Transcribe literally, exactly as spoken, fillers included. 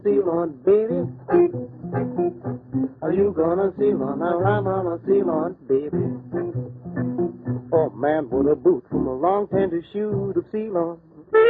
Ceylon, baby? Are you gonna Ceylon? Now I'm on a Ceylon, baby. Oh man, what a boot from a long tender shoot of Ceylon.